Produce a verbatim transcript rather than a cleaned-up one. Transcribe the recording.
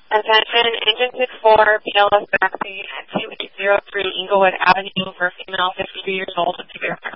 Attention, Engine six four, P L S back pain at two eight zero three Inglewood Avenue for a female fifty-two years old with severe